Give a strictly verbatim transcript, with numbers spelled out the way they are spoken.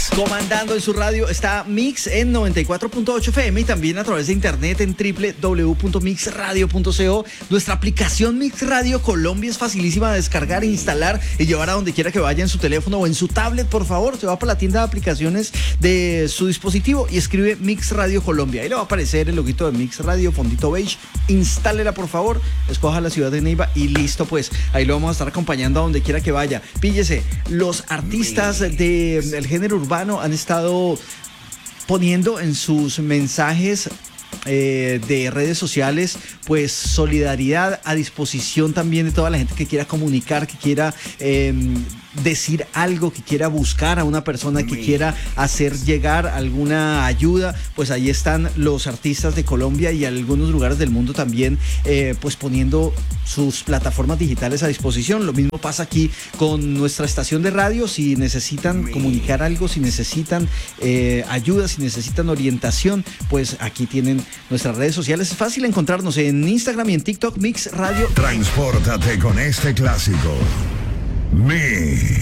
Comandando en su radio está Mix en noventa y cuatro punto ocho F M y también a través de internet en doble u doble u doble u punto mix radio punto co. Nuestra aplicación Mix Radio Colombia es facilísima de descargar, instalar y llevar a donde quiera que vaya en su teléfono o en su tablet. Por favor, se va para la tienda de aplicaciones de su dispositivo y escribe Mix Radio Colombia. Ahí le va a aparecer el loguito de Mix Radio, fondito beige. Instálela, por favor, escoja la ciudad de Neiva y listo, pues. Ahí lo vamos a estar acompañando a donde quiera que vaya. Píllese, los artistas del género urbano han estado poniendo en sus mensajes eh, de redes sociales pues solidaridad a disposición también de toda la gente que quiera comunicar, que quiera eh, decir algo, que quiera buscar a una persona, que quiera hacer llegar alguna ayuda. Pues ahí están los artistas de Colombia y algunos lugares del mundo también eh, pues poniendo sus plataformas digitales a disposición. Lo mismo pasa aquí con nuestra estación de radio. Si necesitan comunicar algo, si necesitan eh, ayuda, si necesitan orientación, pues aquí tienen nuestras redes sociales. Es fácil encontrarnos en Instagram y en TikTok, Mix Radio. Transpórtate con este clásico. Mi